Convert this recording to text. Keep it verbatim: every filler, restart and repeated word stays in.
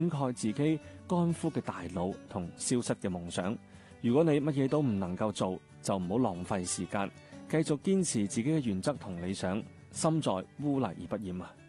蓋自己乾枯嘅大腦同消失嘅夢想。如果你乜嘢都唔能夠做，就唔好浪費時間，繼續堅持自己嘅原則同理想，心在污泥而不染啊！